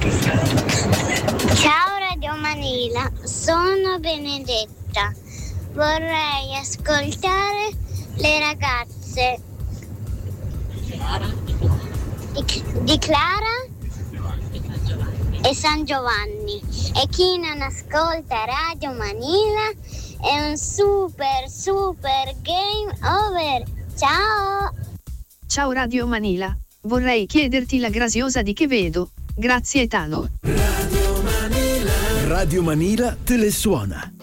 Ciao Radio Manila, sono Benedetta. Vorrei ascoltare le ragazze di Clara e San Giovanni. E chi non ascolta Radio Manila è un super game over. Ciao! Ciao Radio Manila, vorrei chiederti la graziosa di che vedo. Grazie Tano. Radio Manila te le suona.